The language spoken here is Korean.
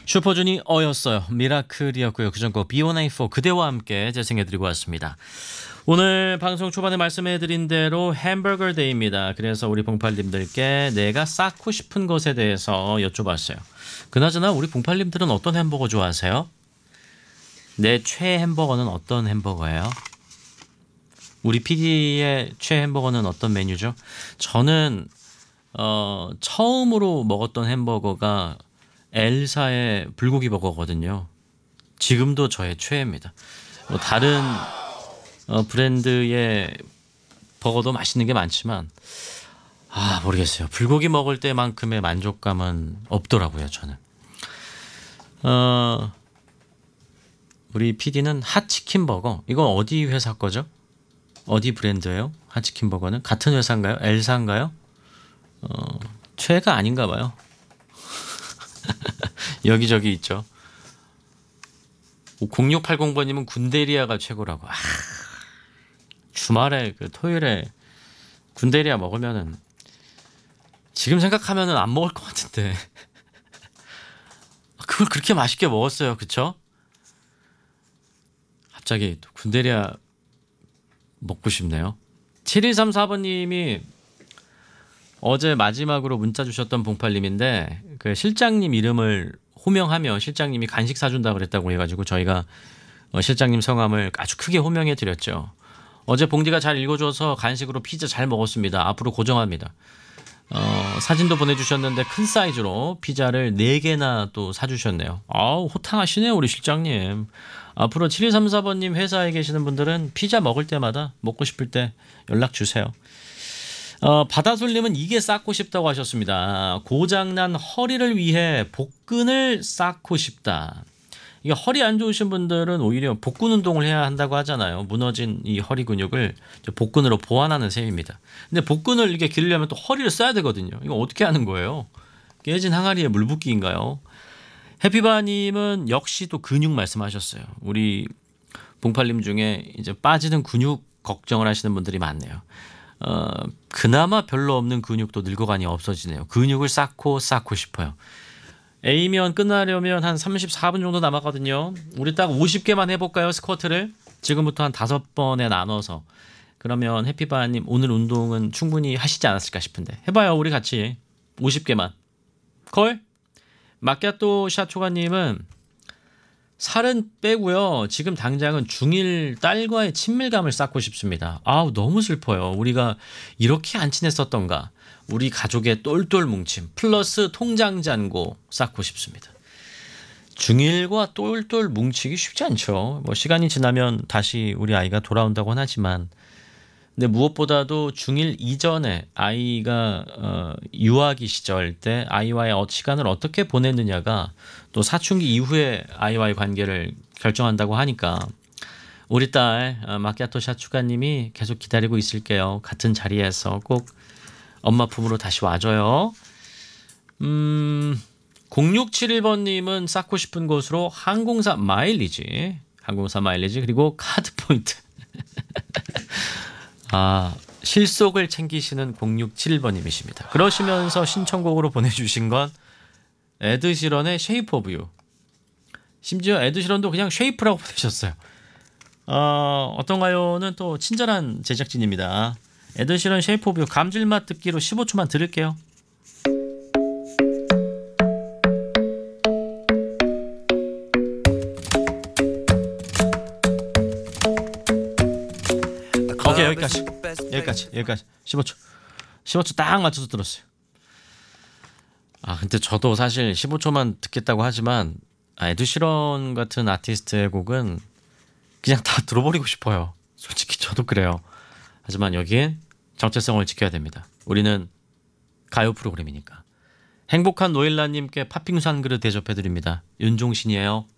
슈퍼주니어였어요. 미라클이었고요. 그전 거 B1A4 그대와 함께 재생해드리고 왔습니다. 오늘 방송 초반에 말씀해드린 대로 햄버거 데이입니다. 그래서 우리 봉팔님들께 내가 쌓고 싶은 것에 대해서 여쭤봤어요. 그나저나 우리 봉팔님들은 어떤 햄버거 좋아하세요? 내 최애 햄버거는 어떤 햄버거예요? 우리 PD의 최애 햄버거는 어떤 메뉴죠? 저는 처음으로 먹었던 햄버거가 엘사의 불고기 버거거든요. 지금도 저의 최애입니다. 뭐 다른 브랜드의 버거도 맛있는 게 많지만 모르겠어요. 불고기 먹을 때만큼의 만족감은 없더라고요. 저는. 우리 PD는 핫치킨 버거. 이건 어디 회사 거죠? 어디 브랜드예요? 핫치킨 버거는 같은 회사인가요? 엘사인가요? 최애가 아닌가 봐요. 여기저기 있죠. 0680번님은 군대리아가 최고라고. 주말에 토요일에 군대리아 먹으면은 지금 생각하면은 안 먹을 것 같은데 그걸 그렇게 맛있게 먹었어요. 그쵸? 갑자기 군대리아 먹고 싶네요. 7134번님이 어제 마지막으로 문자 주셨던 봉팔님인데 그 실장님 이름을 호명하며 실장님이 간식 사준다 그랬다고 해가지고 저희가 실장님 성함을 아주 크게 호명해 드렸죠. 어제 봉디가 잘 읽어줘서 간식으로 피자 잘 먹었습니다. 앞으로 고정합니다. 사진도 보내주셨는데 큰 사이즈로 피자를 4개나 또 사주셨네요. 호탕하시네요 우리 실장님. 앞으로 7134번님 회사에 계시는 분들은 피자 먹을 때마다 먹고 싶을 때 연락 주세요. 바다솔님은 이게 쌓고 싶다고 하셨습니다. 고장난 허리를 위해 복근을 쌓고 싶다. 이게 허리 안 좋으신 분들은 오히려 복근 운동을 해야 한다고 하잖아요. 무너진 이 허리 근육을 복근으로 보완하는 셈입니다. 근데 복근을 이렇게 기르려면 또 허리를 써야 되거든요. 이거 어떻게 하는 거예요? 깨진 항아리에 물 붓기인가요? 해피바님은 역시 또 근육 말씀하셨어요. 우리 봉팔님 중에 이제 빠지는 근육 걱정을 하시는 분들이 많네요. 그나마 별로 없는 근육도 늙어가니 없어지네요. 근육을 쌓고 싶어요. A면 끝나려면 한 34분 정도 남았거든요. 우리 딱 50개만 해볼까요? 스쿼트를 지금부터 한 5번에 나눠서. 그러면 해피바님 오늘 운동은 충분히 하시지 않았을까 싶은데 해봐요. 우리 같이 50개만. 콜? 마키아또 샤초가님은 살은 빼고요. 지금 당장은 중1 딸과의 친밀감을 쌓고 싶습니다. 너무 슬퍼요. 우리가 이렇게 안 친했었던가. 우리 가족의 똘똘 뭉침 플러스 통장 잔고 쌓고 싶습니다. 중1과 똘똘 뭉치기 쉽지 않죠. 뭐 시간이 지나면 다시 우리 아이가 돌아온다고는 하지만 근데 무엇보다도 중1 이전에 아이가 유아기 시절 때 아이와의 시간을 어떻게 보냈느냐가 또 사춘기 이후에 아이와의 관계를 결정한다고 하니까 우리 딸 마키아토 샤추가님이 계속 기다리고 있을게요. 같은 자리에서 꼭 엄마 품으로 다시 와줘요. 0671번님은 쌓고 싶은 곳으로 항공사 마일리지 그리고 카드 포인트. 실속을 챙기시는 0671번님이십니다. 그러시면서 신청곡으로 보내주신 건 에드시런의 쉐이프 오브 유. 심지어 에드시런도 그냥 쉐이프라고 보내셨어요. 어떤가요는 또 친절한 제작진입니다. 에드시런 쉐이프 오브 유 감질맛 듣기로 15초만 들을게요. 오케이 여기까지 15초 딱 맞춰서 들었어요. 근데 저도 사실 15초만 듣겠다고 하지만 에드시런 같은 아티스트의 곡은 그냥 다 들어버리고 싶어요. 솔직히 저도 그래요. 하지만 여기엔 정체성을 지켜야 됩니다. 우리는 가요 프로그램이니까. 행복한 노엘라님께 팥빙수 한 그릇 대접해드립니다. 윤종신이에요.